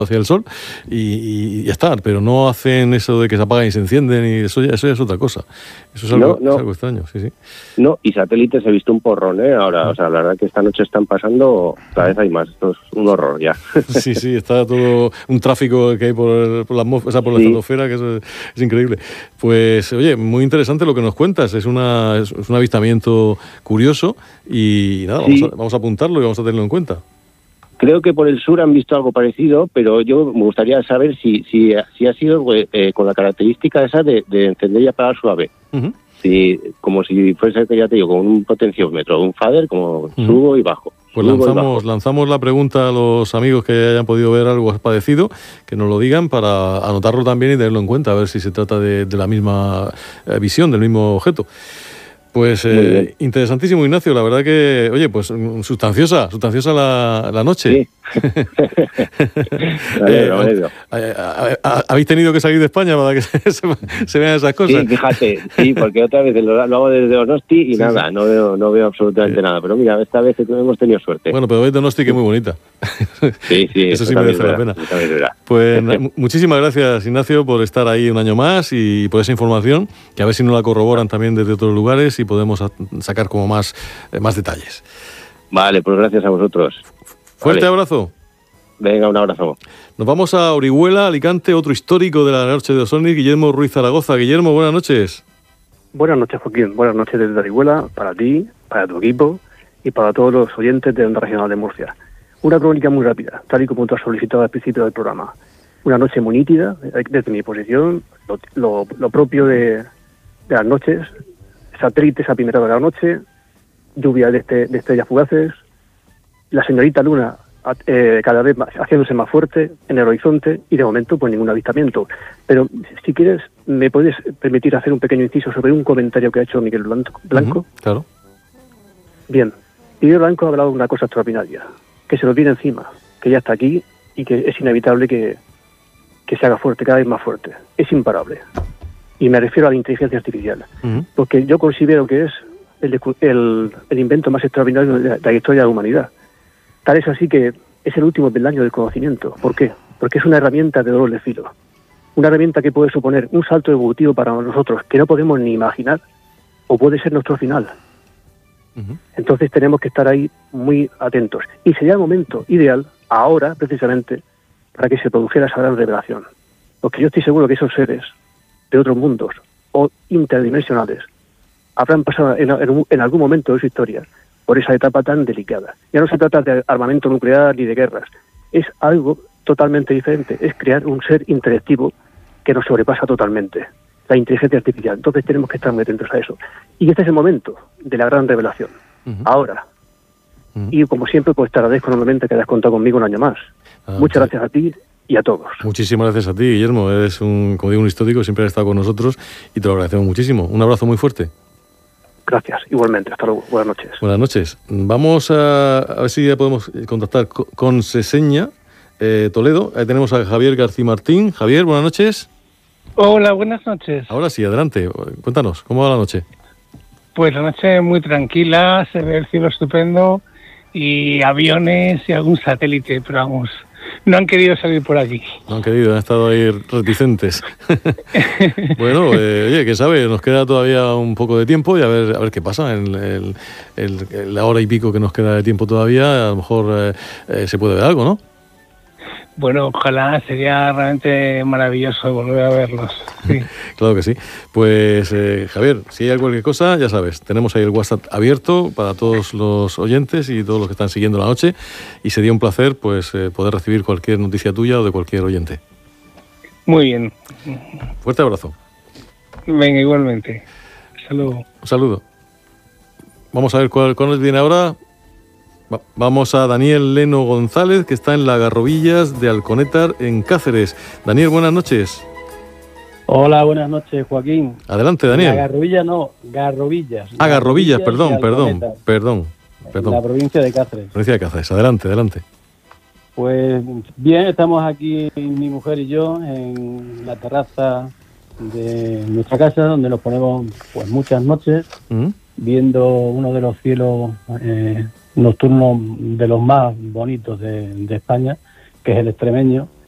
hacia el sol y ya está, pero no hacen eso de que se apagan y se encienden, y eso ya es otra cosa. Eso es algo, es algo extraño, sí. No, y satélites he visto un porrón, ahora, o sea, la verdad que esta noche están pasando, cada vez hay más, esto es un horror ya. Sí, está todo un tráfico que hay por la atmósfera, por la estratosfera, que eso es increíble. Pues, oye, muy interesante lo que nos cuentas, es un avistamiento curioso y nada, vamos a apuntarlo y vamos a tenerlo en cuenta. Creo que por el sur han visto algo parecido, pero yo me gustaría saber si ha sido con la característica esa de encender y apagar suave. Uh-huh. Como si fuese, ya te digo, con un potenciómetro, un fader, como subo y bajo. Pues lanzamos la pregunta a los amigos que hayan podido ver algo parecido, que nos lo digan para anotarlo también y tenerlo en cuenta, a ver si se trata de la misma visión, del mismo objeto. Pues interesantísimo, Ignacio, la verdad que, oye, pues sustanciosa la noche. Sí. ¿Habéis tenido que salir de España para que se vean esas cosas? Sí, fíjate, porque otra vez lo hago desde Donosti y nada, no veo absolutamente nada, pero mira, esta vez hemos tenido suerte. Bueno, pero veis Donosti, que es muy bonita. Sí, eso sí merece la pena. Pues muchísimas gracias, Ignacio, por estar ahí un año más y por esa información, que a ver si nos la corroboran también desde otros lugares y podemos sacar como más detalles. Vale, pues gracias a vosotros. Fuerte abrazo. Venga, un abrazo. Nos vamos a Orihuela, Alicante, otro histórico de la noche de Osornic, Guillermo Ruiz Zaragoza. Guillermo, buenas noches. Buenas noches, Joaquín. Buenas noches desde Orihuela, para ti, para tu equipo y para todos los oyentes de Onda Regional de Murcia. Una crónica muy rápida, tal y como tú has solicitado al principio del programa. Una noche muy nítida, desde mi posición, lo propio de las noches, satélites a primera hora de la noche, lluvia de estrellas fugaces, la señorita Luna cada vez más, haciéndose más fuerte en el horizonte y de momento pues ningún avistamiento. Pero si quieres, ¿me puedes permitir hacer un pequeño inciso sobre un comentario que ha hecho Miguel Blanco? Uh-huh, claro. Bien, Miguel Blanco ha hablado de una cosa extraordinaria, que se nos viene encima, que ya está aquí y que es inevitable que se haga fuerte, cada vez más fuerte. Es imparable. Y me refiero a la inteligencia artificial, porque yo considero que es el invento más extraordinario de la historia de la humanidad. Tal es así que es el último peldaño del conocimiento. ¿Por qué? Porque es una herramienta de doble filo. Una herramienta que puede suponer un salto evolutivo para nosotros que no podemos ni imaginar, o puede ser nuestro final. Uh-huh. Entonces tenemos que estar ahí muy atentos. Y sería el momento ideal, ahora precisamente, para que se produjera esa gran revelación. Porque yo estoy seguro que esos seres de otros mundos o interdimensionales habrán pasado en algún momento de su historia por esa etapa tan delicada. Ya no se trata de armamento nuclear ni de guerras, es algo totalmente diferente, es crear un ser interactivo que nos sobrepasa totalmente, la inteligencia artificial. Entonces tenemos que estar muy atentos a eso. Y este es el momento de la gran revelación, ahora. Y como siempre, pues te agradezco enormemente que hayas contado conmigo un año más. Muchas gracias a ti y a todos. Muchísimas gracias a ti, Guillermo, eres como digo, un histórico, siempre has estado con nosotros y te lo agradecemos muchísimo. Un abrazo muy fuerte. Gracias, igualmente. Hasta luego. Buenas noches. Buenas noches. Vamos a ver si ya podemos contactar con Seseña, Toledo. Ahí tenemos a Javier García Martín. Javier, buenas noches. Hola, buenas noches. Ahora sí, adelante. Cuéntanos, ¿cómo va la noche? Pues la noche muy tranquila, se ve el cielo estupendo y aviones y algún satélite, pero vamos, no han querido salir por aquí. No han querido, han estado ahí reticentes. Bueno, oye, ¿qué sabe? Nos queda todavía un poco de tiempo y a ver qué pasa en la hora y pico que nos queda de tiempo todavía. A lo mejor se puede ver algo, ¿no? Bueno, ojalá, sería realmente maravilloso volver a verlos. Sí. Claro que sí. Pues Javier, si hay cualquier cosa, ya sabes, tenemos ahí el WhatsApp abierto para todos los oyentes y todos los que están siguiendo la noche y sería un placer pues poder recibir cualquier noticia tuya o de cualquier oyente. Muy bien. Fuerte abrazo. Venga, igualmente. Hasta luego. Un saludo. Vamos a ver cuál nos viene ahora. Vamos a Daniel Leno González, que está en las Garrovillas de Alconétar, en Cáceres. Daniel, buenas noches. Hola, buenas noches, Joaquín. Adelante, Daniel. Garrovillas no, Garrovillas. Garrovillas, perdón. La provincia de Cáceres. Provincia de Cáceres, adelante. Pues bien, estamos aquí, mi mujer y yo, en la terraza de nuestra casa, donde nos ponemos pues muchas noches, viendo uno de los cielos nocturnos de los más bonitos de España, que es el extremeño,